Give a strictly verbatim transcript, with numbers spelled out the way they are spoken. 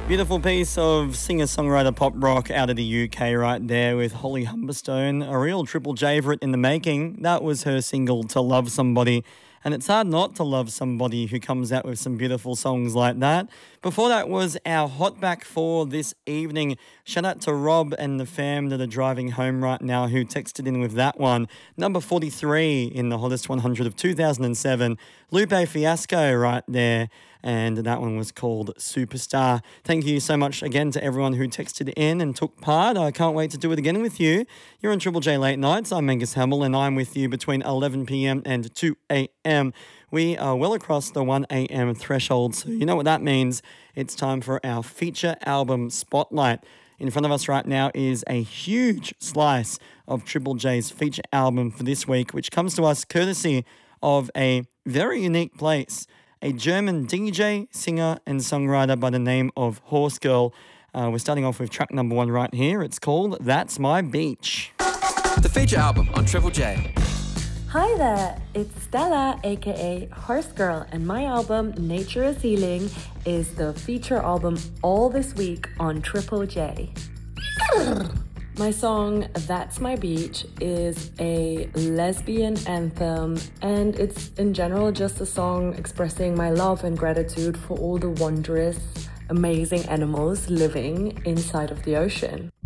Beautiful piece of singer-songwriter pop rock out of the U K right there with Holly Humberstone, a real Triple J favorite in the making. That was her single, To Love Somebody. And it's hard not to love somebody who comes out with some beautiful songs like that. Before that was our hot back for this evening. Shout out to Rob and the fam that are driving home right now who texted in with that one. Number forty-three in the hottest one hundred of two thousand seven. Lupe Fiasco right there. And that one was called Superstar. Thank you so much again to everyone who texted in and took part. I can't wait to do it again with you. You're on Triple J Late Nights. I'm Angus Hamill and I'm with you between eleven p.m. and two a.m. We are well across the one a.m. threshold, so you know what that means. It's time for our feature album spotlight. In front of us right now is a huge slice of Triple J's feature album for this week, which comes to us courtesy of a very unique place. A German D J, singer and songwriter by the name of Horse Girl. Uh, we're starting off with track number one right here. It's called That's My Beach. The feature album on Triple J. Hi there, it's Stella, aka Horse Girl, and my album Nature is Healing is the feature album all this week on Triple J. My song, That's My Beach, is a lesbian anthem, and it's in general just a song expressing my love and gratitude for all the wondrous, amazing animals living inside of the ocean.